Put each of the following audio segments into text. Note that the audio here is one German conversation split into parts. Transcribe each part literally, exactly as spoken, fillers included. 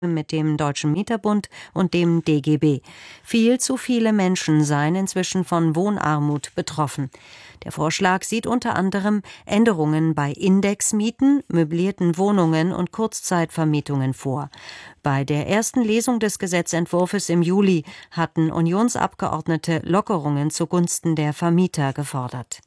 mit dem Deutschen Mieterbund und dem D G B. Viel zu viele Menschen seien inzwischen von Wohnarmut betroffen. Der Vorschlag sieht unter anderem Änderungen bei Indexmieten, möblierten Wohnungen und Kurzzeitvermietungen vor. Bei der ersten Lesung des Gesetzentwurfs im Juli hatten Unionsabgeordnete Lockerungen zugunsten der Vermieter gefordert.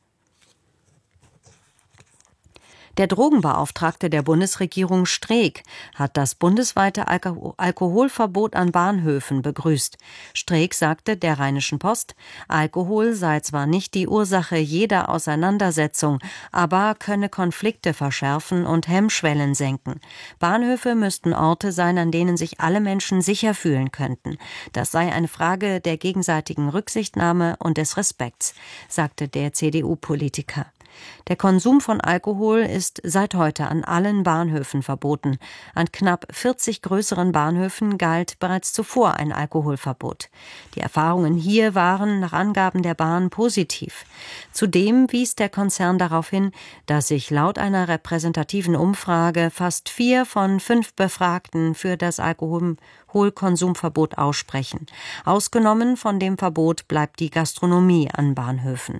Der Drogenbeauftragte der Bundesregierung Streeck hat das bundesweite Alko- Alkoholverbot an Bahnhöfen begrüßt. Streeck sagte der Rheinischen Post, Alkohol sei zwar nicht die Ursache jeder Auseinandersetzung, aber könne Konflikte verschärfen und Hemmschwellen senken. Bahnhöfe müssten Orte sein, an denen sich alle Menschen sicher fühlen könnten. Das sei eine Frage der gegenseitigen Rücksichtnahme und des Respekts, sagte der C D U-Politiker. Der Konsum von Alkohol ist seit heute an allen Bahnhöfen verboten. An knapp vierzig größeren Bahnhöfen galt bereits zuvor ein Alkoholverbot. Die Erfahrungen hier waren nach Angaben der Bahn positiv. Zudem wies der Konzern darauf hin, dass sich laut einer repräsentativen Umfrage fast vier von fünf Befragten für das Alkoholkonsumverbot aussprechen. Ausgenommen von dem Verbot bleibt die Gastronomie an Bahnhöfen.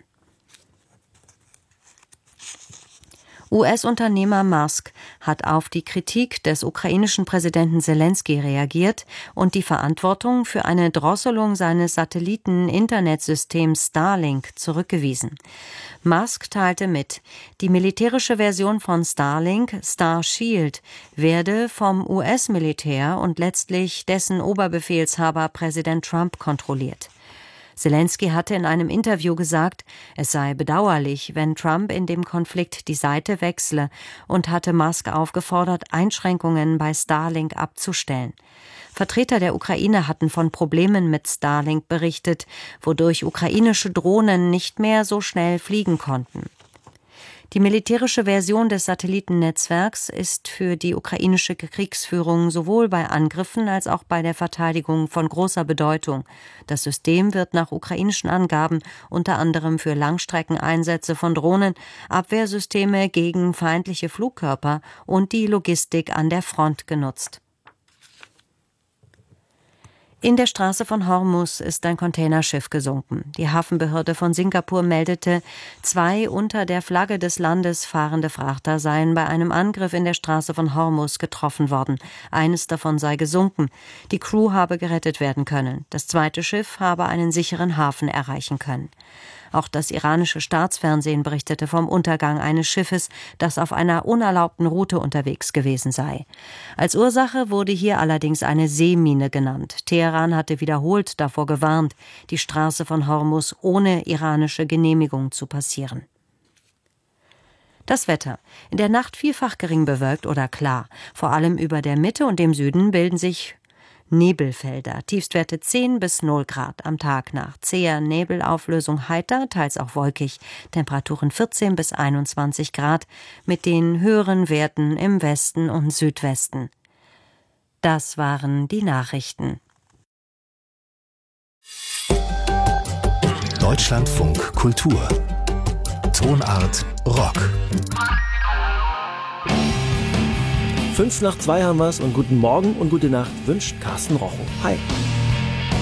U S-Unternehmer Musk hat auf die Kritik des ukrainischen Präsidenten Selenskyj reagiert und die Verantwortung für eine Drosselung seines Satelliten-Internetsystems Starlink zurückgewiesen. Musk teilte mit, die militärische Version von Starlink, Starshield, werde vom U S-Militär und letztlich dessen Oberbefehlshaber Präsident Trump kontrolliert. Selenskyj hatte in einem Interview gesagt, es sei bedauerlich, wenn Trump in dem Konflikt die Seite wechsle und hatte Musk aufgefordert, Einschränkungen bei Starlink abzustellen. Vertreter der Ukraine hatten von Problemen mit Starlink berichtet, wodurch ukrainische Drohnen nicht mehr so schnell fliegen konnten. Die militärische Version des Satellitennetzwerks ist für die ukrainische Kriegsführung sowohl bei Angriffen als auch bei der Verteidigung von großer Bedeutung. Das System wird nach ukrainischen Angaben unter anderem für Langstreckeneinsätze von Drohnen, Abwehrsysteme gegen feindliche Flugkörper und die Logistik an der Front genutzt. In der Straße von Hormuz ist ein Containerschiff gesunken. Die Hafenbehörde von Singapur meldete, zwei unter der Flagge des Landes fahrende Frachter seien bei einem Angriff in der Straße von Hormuz getroffen worden. Eines davon sei gesunken. Die Crew habe gerettet werden können. Das zweite Schiff habe einen sicheren Hafen erreichen können. Auch das iranische Staatsfernsehen berichtete vom Untergang eines Schiffes, das auf einer unerlaubten Route unterwegs gewesen sei. Als Ursache wurde hier allerdings eine Seemine genannt. Teheran hatte wiederholt davor gewarnt, die Straße von Hormuz ohne iranische Genehmigung zu passieren. Das Wetter. In der Nacht vielfach gering bewölkt oder klar. Vor allem über der Mitte und dem Süden bilden sich Nebelfelder, Tiefstwerte zehn bis null Grad am Tag nach. Zäher Nebelauflösung heiter, teils auch wolkig. Temperaturen vierzehn bis einundzwanzig Grad mit den höheren Werten im Westen und Südwesten. Das waren die Nachrichten. Deutschlandfunk Kultur. Tonart Rock. Fünf nach zwei haben wir's und guten Morgen und gute Nacht wünscht Carsten Rochow. Hi.